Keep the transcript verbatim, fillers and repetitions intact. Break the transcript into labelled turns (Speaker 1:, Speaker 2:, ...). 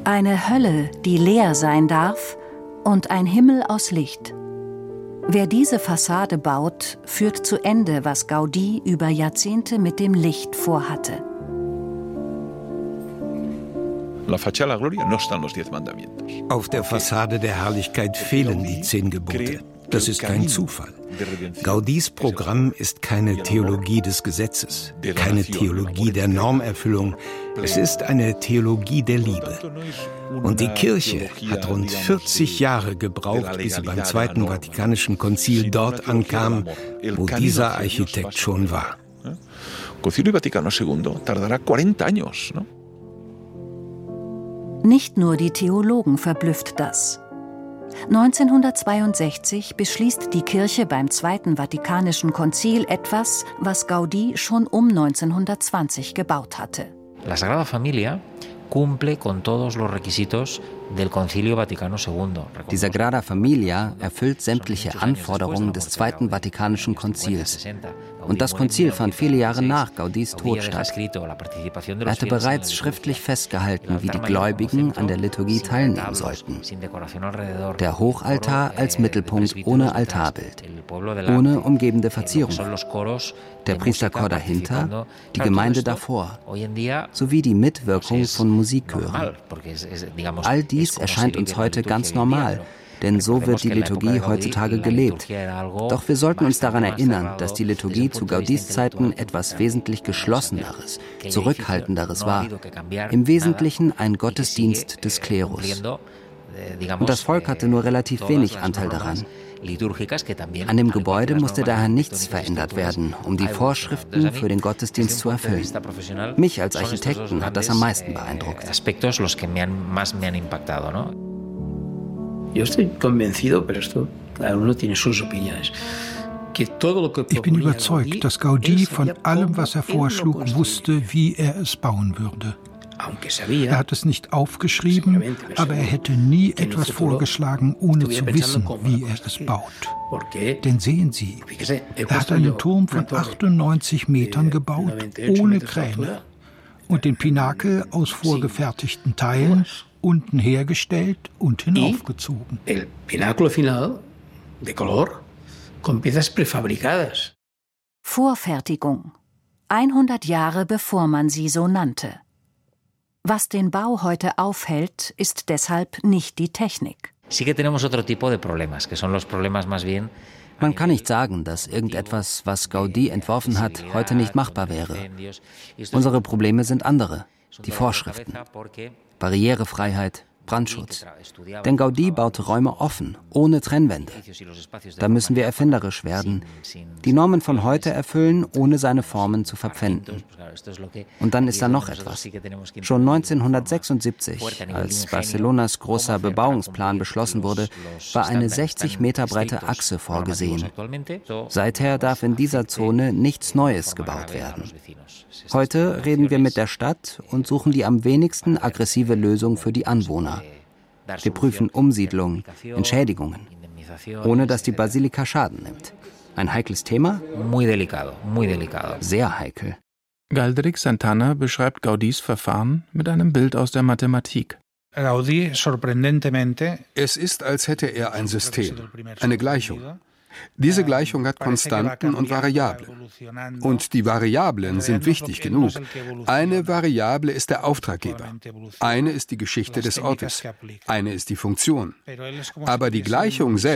Speaker 1: Eine Hölle, die leer sein darf, und ein Himmel aus Licht. Wer diese Fassade baut, führt zu Ende, was Gaudí über Jahrzehnte mit dem Licht vorhatte.
Speaker 2: Auf der Fassade der Herrlichkeit fehlen die zehn Gebote. Das ist kein Zufall. Gaudís Programm ist keine Theologie des Gesetzes, keine Theologie der Normerfüllung. Es ist eine Theologie der Liebe. Und die Kirche hat rund vierzig Jahre gebraucht, bis sie beim Zweiten Vatikanischen Konzil dort ankam, wo dieser Architekt schon war.
Speaker 1: Nicht nur die Theologen verblüfft das. neunzehnhundertzweiundsechzig beschließt die Kirche beim Zweiten Vatikanischen Konzil etwas, was Gaudí schon um neunzehnhundertzwanzig gebaut hatte.
Speaker 3: La Sagrada Familia cumple con todos los requisitos del Concilio Vaticano segundo.
Speaker 4: Die Sagrada Familia erfüllt sämtliche Anforderungen des Zweiten Vatikanischen Konzils. Und das Konzil fand viele Jahre nach Gaudís Tod statt. Er hatte bereits schriftlich festgehalten, wie die Gläubigen an der Liturgie teilnehmen sollten. Der Hochaltar als Mittelpunkt ohne Altarbild, ohne umgebende Verzierung. Der Priesterchor dahinter, die Gemeinde davor, sowie die Mitwirkung von Musikchören. All dies erscheint uns heute ganz normal, denn so wird die Liturgie heutzutage gelebt. Doch wir sollten uns daran erinnern, dass die Liturgie zu Gaudís Zeiten etwas wesentlich Geschlosseneres, Zurückhaltenderes war. Im Wesentlichen ein Gottesdienst des Klerus. Und das Volk hatte nur relativ wenig Anteil daran. An dem Gebäude musste daher nichts verändert werden, um die Vorschriften für den Gottesdienst zu erfüllen. Mich als Architekten hat das am meisten beeindruckt.
Speaker 5: Ich bin überzeugt, dass Gaudí von allem, was er vorschlug, wusste, wie er es bauen würde. Er hat es nicht aufgeschrieben, aber er hätte nie etwas vorgeschlagen, ohne zu wissen, wie er es baut. Denn sehen Sie, er hat einen Turm von achtundneunzig Metern gebaut, ohne Kräne, und den Pinakel aus vorgefertigten Teilen unten hergestellt und hinaufgezogen.
Speaker 1: Vorfertigung. hundert Jahre bevor man sie so nannte. Was den Bau heute aufhält, ist deshalb nicht die Technik.
Speaker 4: Man kann nicht sagen, dass irgendetwas, was Gaudí entworfen hat, heute nicht machbar wäre. Unsere Probleme sind andere, die Vorschriften. Barrierefreiheit, Brandschutz. Denn Gaudí baute Räume offen, ohne Trennwände. Da müssen wir erfinderisch werden, die Normen von heute erfüllen, ohne seine Formen zu verpfänden. Und dann ist da noch etwas. Schon neunzehnhundertsechsundsiebzig, als Barcelonas großer Bebauungsplan beschlossen wurde, war eine sechzig Meter breite Achse vorgesehen. Seither darf in dieser Zone nichts Neues gebaut werden. Heute reden wir mit der Stadt und suchen die am wenigsten aggressive Lösung für die Anwohner. Wir prüfen Umsiedlungen, Entschädigungen, ohne dass die Basilika Schaden nimmt. Ein heikles Thema? Sehr heikel.
Speaker 6: Galdric Santana beschreibt Gaudís Verfahren mit einem Bild aus der Mathematik.
Speaker 7: Es ist, als hätte er ein System, eine Gleichung. Diese Gleichung hat Konstanten und Variablen. Und die Variablen sind wichtig genug. Eine Variable ist der Auftraggeber. Eine ist die Geschichte des Ortes. Eine ist die Funktion. Aber die Gleichung selbst